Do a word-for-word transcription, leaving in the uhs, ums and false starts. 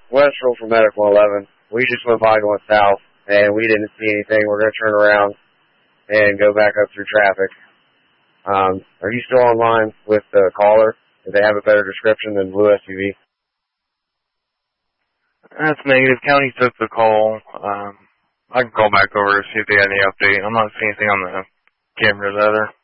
Westral from Medical eleven. We just went by going south, and we didn't see anything. We're going to turn around and go back up through traffic. Um, are you still online with the caller? Do they have a better description than Blue S U V? That's negative. County took the call. Um, I can call back over to see if they got any update. I'm not seeing anything on the cameras either.